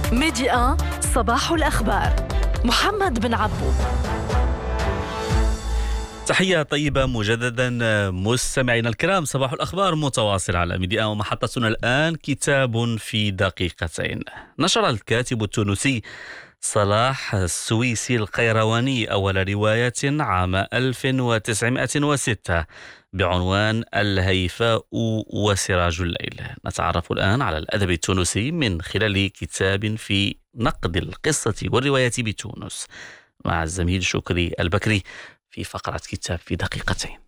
ميديا صباح الأخبار. محمد بن عبو. تحية طيبة مجددا مستمعينا الكرام. صباح الأخبار متواصل على ميديا، ومحطتنا الآن كتاب في دقيقتين. نشر الكاتب التونسي صلاح السويسي القيرواني أول رواية عام 1906 بعنوان الهيفاء وسراج الليل. نتعرف الآن على الأدب التونسي من خلال كتاب في نقد القصة والرواية بتونس مع الزميل شكري البكري في فقرة كتاب في دقيقتين.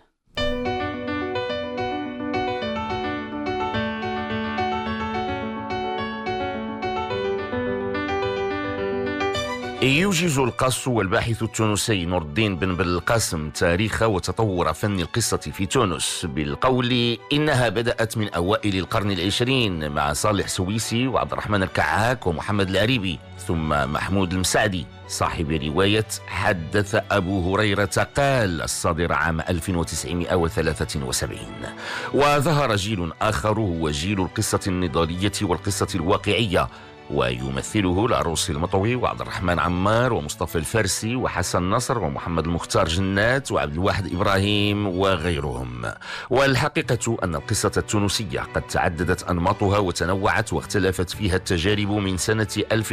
يوجز القاص والباحث التونسي نور الدين بن بالقاسم تاريخ وتطور فن القصة في تونس بالقول إنها بدأت من أوائل القرن العشرين مع صالح سويسي وعبد الرحمن الكعاك ومحمد العريبي، ثم محمود المسعدي صاحب رواية حدث أبو هريرة قال الصادرة عام 1973. وظهر جيل آخر هو جيل القصة النضالية والقصة الواقعية، ويمثله العروسي المطوي وعبد الرحمن عمار ومصطفى الفارسي وحسن نصر ومحمد المختار جنات وعبد الواحد إبراهيم وغيرهم. والحقيقة أن القصة التونسية قد تعددت أنماطها وتنوعت واختلفت فيها التجارب من سنة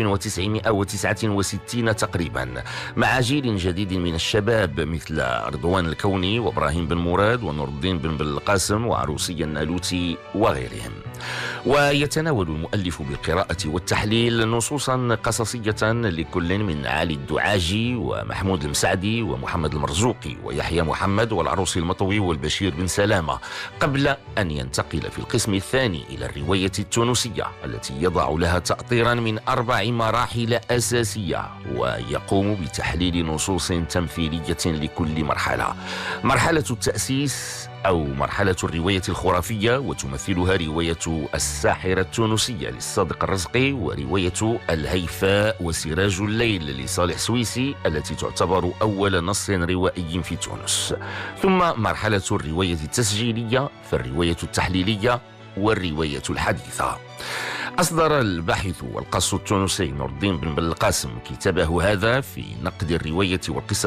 1969 تقريبا، مع جيل جديد من الشباب مثل رضوان الكوني وإبراهيم بن مراد ونور الدين بن بالقاسم وعروسي النالوتي وغيرهم. ويتناول المؤلف بالقراءة والتحليل نصوصا قصصية لكل من علي الدعاجي ومحمود المسعدي ومحمد المرزوقي ويحيى محمد والعروسي المطوي والبشير بن سلامة، قبل أن ينتقل في القسم الثاني إلى الرواية التونسية التي يضع لها تأطيرا من 4 مراحل أساسية، ويقوم بتحليل نصوص تمثيلية لكل مرحلة: مرحلة التأسيس أو مرحلة الرواية الخرافية، وتمثلها رواية الساحرة التونسية للصادق الرزقي، ورواية الهيفاء وسراج الليل لصالح سويسي التي تعتبر أول نص روائي في تونس، ثم مرحلة الرواية التسجيلية، فالرواية التحليلية والرواية الحديثة. أصدر الباحث والقاص التونسي نور الدين بن بالقاسم كتابه هذا في نقد الرواية والقصة